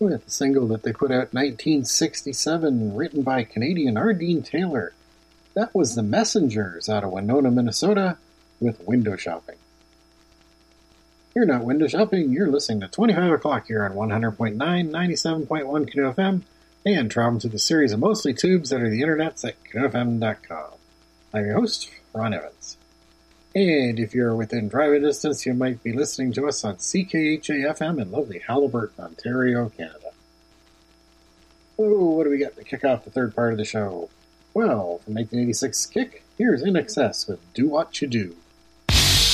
with a single that they put out in 1967, written by Canadian R. Dean Taylor. That was The Messengers out of Winona, Minnesota, with Window Shopping. You're not window shopping, you're listening to 25 o'clock here on 100.9, 97.1 Canoe FM, and traveling to the series of mostly tubes that are the internets at canoefm.com. I'm your host, Ron Evans. And if you're within driving distance, you might be listening to us on CKHA-FM in lovely Haliburton, Ontario, Canada. Oh, what do we got to kick off the third part of the show? Well, from 1986's Kick, here's In Excess with Do What You Do.